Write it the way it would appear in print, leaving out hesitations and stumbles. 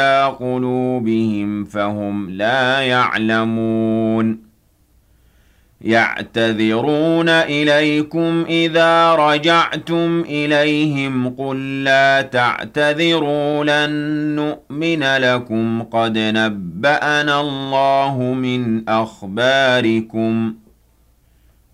قلوبهم فهم لا يعلمون يعتذرون إليكم إذا رجعتم إليهم قل لا تعتذروا لن نؤمن لكم قد نبأنا الله من أخباركم